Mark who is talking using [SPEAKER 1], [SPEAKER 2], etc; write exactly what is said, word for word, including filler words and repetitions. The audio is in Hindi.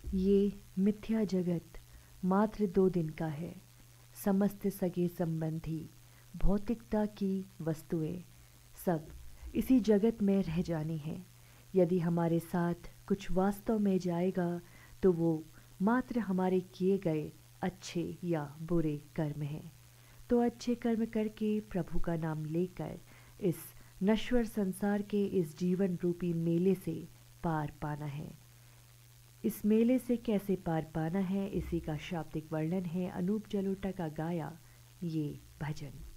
[SPEAKER 1] ये मिथ्या जगत मात्र दो दिन का है। समस्त सगे संबंधी भौतिकता की वस्तुएं सब इसी जगत में रह जानी हैं। यदि हमारे साथ कुछ वास्तव में जाएगा तो वो मात्र हमारे किए गए अच्छे या बुरे कर्म हैं। तो अच्छे कर्म करके प्रभु का नाम लेकर इस नश्वर संसार के इस जीवन रूपी मेले से पार पाना है। इस मेले से कैसे पार पाना है, इसी का शाब्दिक वर्णन है अनूप जलोटा का गाया ये भजन।